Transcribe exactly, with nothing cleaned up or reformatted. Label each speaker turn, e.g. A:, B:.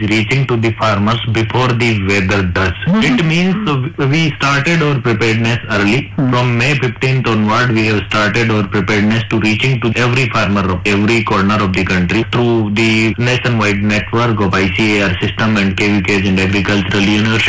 A: reaching to the farmers before the weather does. It means uh, we started our preparedness early. From May fifteenth onward, we have started our preparedness to reaching to every farmer of every corner of the country through the nationwide network of I C A R system and K V Ks and agricultural university.